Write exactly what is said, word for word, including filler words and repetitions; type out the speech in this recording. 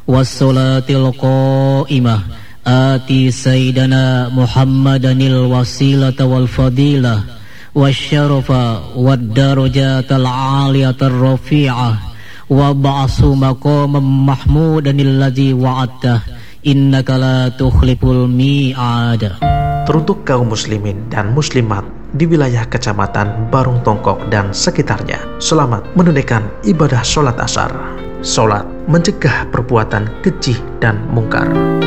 wassalatil qa'imah ati sayyidana Muhammadanil wasilata wal fadilah wasyarafa wad darajatal aliyatar rafi'ah wa ba'su maqamam mahmudanil ladzi wa'adta innaka la tukhliful mi'ad. Teruntuk kaum muslimin dan muslimat di wilayah Kecamatan Barung Tongkok dan sekitarnya, selamat menunaikan ibadah sholat asar. Sholat mencegah perbuatan keji dan mungkar.